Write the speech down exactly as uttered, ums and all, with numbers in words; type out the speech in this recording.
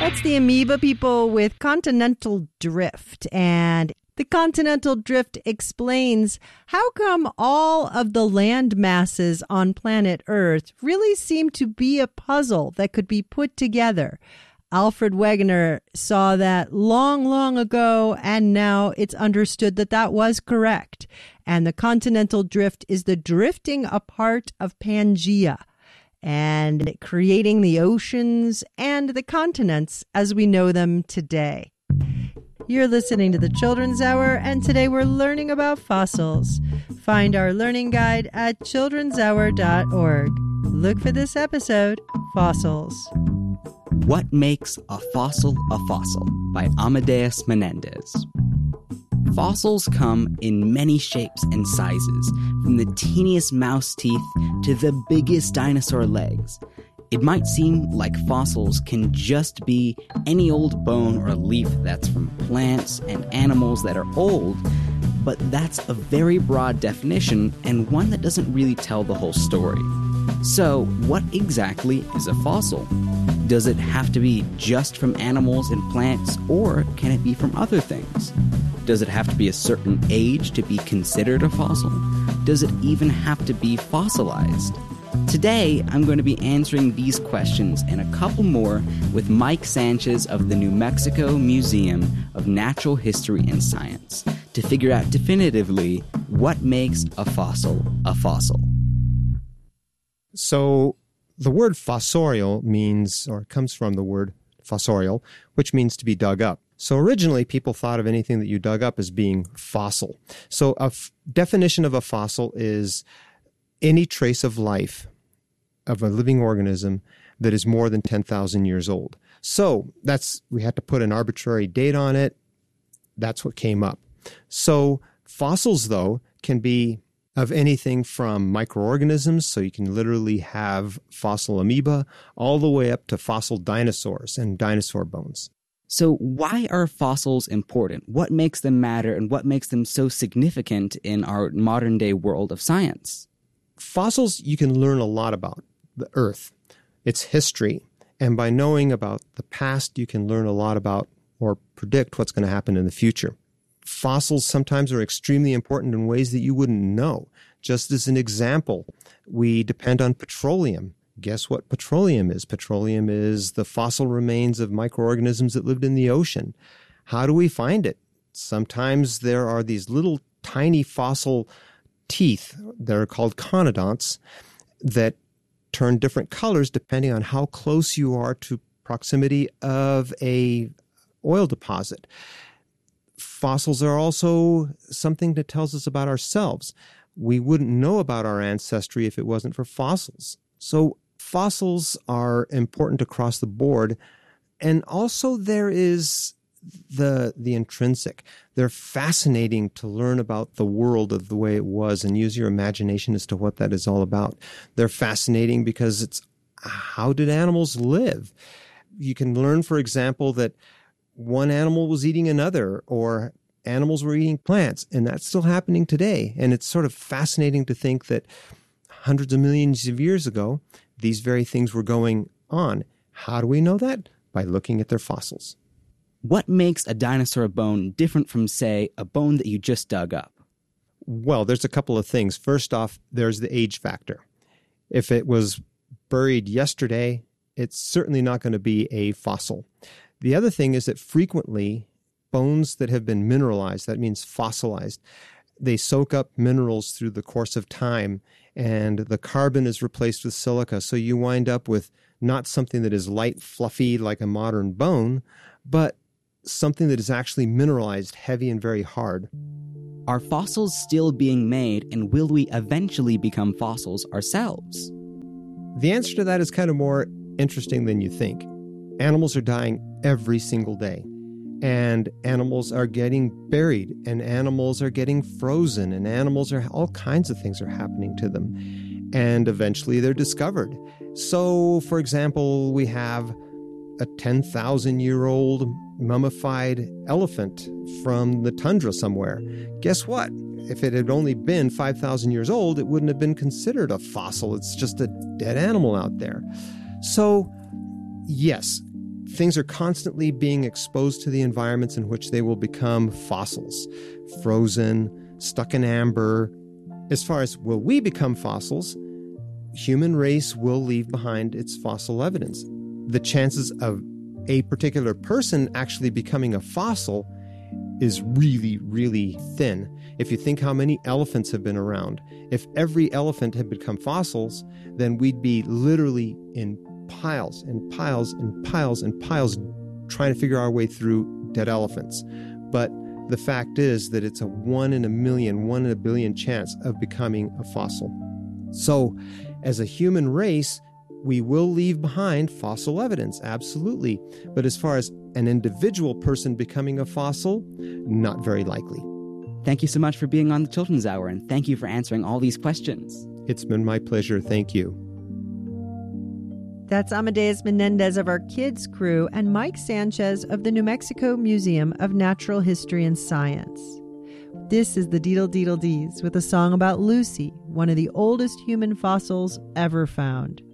That's the amoeba people with continental drift. And the continental drift explains how come all of the land masses on planet Earth really seem to be a puzzle that could be put together. Alfred Wegener saw that long, long ago, and now it's understood that that was correct. And the continental drift is the drifting apart of Pangaea and creating the oceans and the continents as we know them today. You're listening to the Children's Hour, and today we're learning about fossils. Find our learning guide at children's hour dot org. Look for this episode, Fossils. What Makes a Fossil a Fossil by Amadeus Menendez. Fossils come in many shapes and sizes, from the teeniest mouse teeth to the biggest dinosaur legs. It might seem like fossils can just be any old bone or leaf that's from plants and animals that are old, but that's a very broad definition and one that doesn't really tell the whole story. So, what exactly is a fossil? Does it have to be just from animals and plants, or can it be from other things? Does it have to be a certain age to be considered a fossil? Does it even have to be fossilized? Today, I'm going to be answering these questions and a couple more with Mike Sanchez of the New Mexico Museum of Natural History and Science to figure out definitively what makes a fossil a fossil. So the word fossorial means, or it comes from the word fossorial, which means to be dug up. So originally, people thought of anything that you dug up as being fossil. So a f- definition of a fossil is any trace of life of a living organism that is more than ten thousand years old. So that's, we had to put an arbitrary date on it. That's what came up. So fossils, though, can be of anything from microorganisms, so you can literally have fossil amoeba, all the way up to fossil dinosaurs and dinosaur bones. So why are fossils important? What makes them matter, and what makes them so significant in our modern-day world of science? Fossils, you can learn a lot about the Earth, its history, and by knowing about the past, you can learn a lot about or predict what's going to happen in the future. Fossils sometimes are extremely important in ways that you wouldn't know. Just as an example, we depend on petroleum. Guess what petroleum is? Petroleum is the fossil remains of microorganisms that lived in the ocean. How do we find it? Sometimes there are these little tiny fossil teeth that are called conodonts that turn different colors depending on how close you are to proximity of a oil deposit. Fossils are also something that tells us about ourselves. We wouldn't know about our ancestry if it wasn't for fossils. So fossils are important across the board. And also there is the the intrinsic. They're fascinating to learn about the world of the way it was and use your imagination as to what that is all about. They're fascinating because it's how did animals live? You can learn, for example, that one animal was eating another, or animals were eating plants, and that's still happening today. And it's sort of fascinating to think that hundreds of millions of years ago, these very things were going on. How do we know that? By looking at their fossils. What makes a dinosaur bone different from, say, a bone that you just dug up? Well, there's a couple of things. First off, there's the age factor. If it was buried yesterday, it's certainly not going to be a fossil. The other thing is that frequently bones that have been mineralized, that means fossilized, they soak up minerals through the course of time, and the carbon is replaced with silica. So you wind up with not something that is light, fluffy like a modern bone, but something that is actually mineralized, heavy and very hard. Are fossils still being made, and will we eventually become fossils ourselves? The answer to that is kind of more interesting than you think. Animals are dying every single day, and animals are getting buried, and animals are getting frozen, and animals are, all kinds of things are happening to them, and eventually they're discovered. So, for example, we have a ten thousand year old mummified elephant from the tundra somewhere. Guess what? If it had only been five thousand years old, it wouldn't have been considered a fossil. It's just a dead animal out there. So, yes, things are constantly being exposed to the environments in which they will become fossils, frozen, stuck in amber. As far as will we become fossils, human race will leave behind its fossil evidence. The chances of a particular person actually becoming a fossil is really, really thin. If you think how many elephants have been around, if every elephant had become fossils, then we'd be literally in piles and piles and piles and piles trying to figure our way through dead elephants. But the fact is that it's a one in a million, one in a billion chance of becoming a fossil. So, as a human race, we will leave behind fossil evidence, absolutely. But as far as an individual person becoming a fossil, not very likely. Thank you so much for being on the Children's Hour, and thank you for answering all these questions. It's been my pleasure. Thank you. That's Amadeus Menendez of our Kids Crew and Mike Sanchez of the New Mexico Museum of Natural History and Science. This is the Deedle Deedle Dees with a song about Lucy, one of the oldest human fossils ever found.